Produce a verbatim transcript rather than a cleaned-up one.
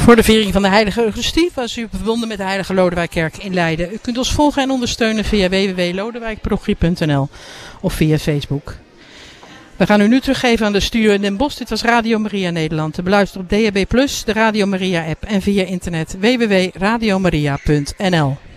Voor de viering van de Heilige Eucharistie was u verbonden met de Heilige Lodewijkkerk in Leiden. U kunt ons volgen en ondersteunen via w w w punt lodewijkparochie punt n l of via Facebook. We gaan u nu teruggeven aan de studio in Den Bosch. Dit was Radio Maria Nederland. Te beluisteren op D H B plus, de Radio Maria app en via internet w w w punt radio maria punt n l.